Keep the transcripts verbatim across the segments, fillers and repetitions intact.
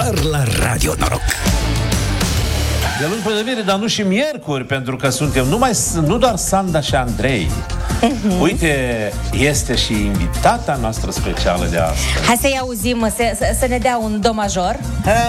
doar la Radio Noroc. De luni până de vineri, dar nu și miercuri, pentru că suntem numai, nu doar Sanda și Andrei. Uh-huh. Uite, este și invitata noastră specială de astăzi. Hai să-i auzim, să, să, să ne dea un do major.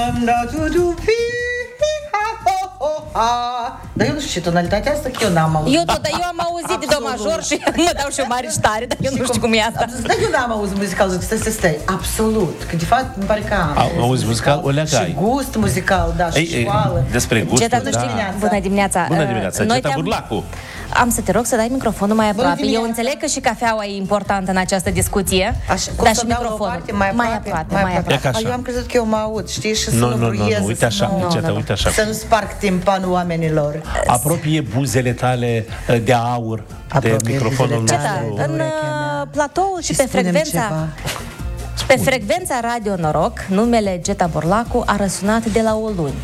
Dar eu nu știu ce tonalitatea asta, că eu n-am auzit. Eu tot, eu am auzit de do major și mă dau și eu mare și tare, dar eu nu știu cum e asta. Dar eu n-am auzit muzical, zic, stai, stai, stai, absolut. Că de fapt îmi pare că am. Auzi muzical, o leagă ai. Și gust muzical, da, și Ei, școală. despre gustul, Geta, da. Bună dimineața. Bună dimineața, Noi Geta te-am- Burlacu. Am să te rog să dai microfonul mai aproape. Eu dimineața. înțeleg că și cafeaua e importantă în această discuție, Așa, cum dar să și dau la o microfonul. parte, mai aproape, mai aproape, mai mai aproape. aproape. E ca așa. Eu am crezut că eu mă aud, știi, și să Nu, nu nu, nu, bruieze, nu, uite așa, să nu, Geta, uite așa. să nu sparg timpanul oamenilor. Apropie buzele tale de aur de Apropie microfonul buzele Geta, tale. nostru. în urechea uh, platoul și, pe spune-mi frecvența ceva. pe frecvența Radio Noroc, numele Geta Burlacu a răsunat de la o luni.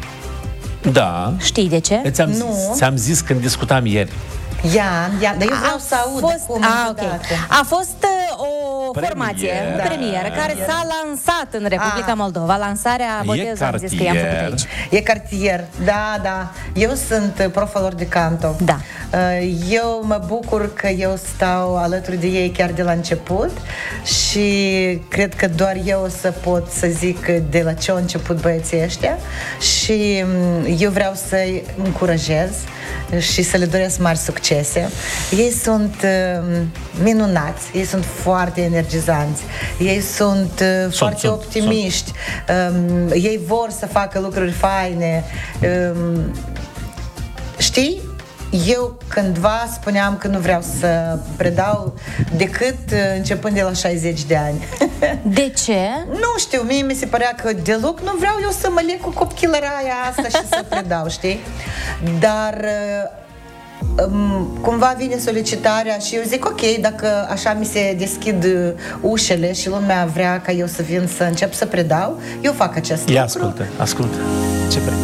Da. Știi de ce? Ți-am Nu. zis, ți-am zis când discutam ieri. Ia, ia, dar eu vreau să aud fost, acum a, încă ok. dată. A fost uh, o Premieră. formație, Da. premieră, care s-a lansat în Republica Ah. Moldova. Lansarea botezului, am zis că i-am făcut cartier. aici. E cartier, da, da. Eu sunt profalor de canto. Da. Eu mă bucur că eu stau alături de ei chiar de la început și cred că doar eu o să pot să zic de la ce au început băieții ăștia și m, eu vreau să-i încurajez și să le doresc mari succese. Ei sunt uh, minunați, ei sunt foarte energizanți, ei sunt uh, foarte sunt, optimiști, um, ei vor să facă lucruri faine. Um, știi? Eu cândva spuneam că nu vreau să predau decât uh, începând de la șaizeci de ani. De ce? Nu știu, mie mi se părea că deloc nu vreau eu să mă leg cu copchilăraia asta și să predau, știi? Dar uh, um, cumva vine solicitarea și eu zic ok, dacă așa mi se deschid uh, ușele și lumea vrea ca eu să vin să încep să predau, eu fac acest Ia lucru. ascultă, ascultă. Ce vrei?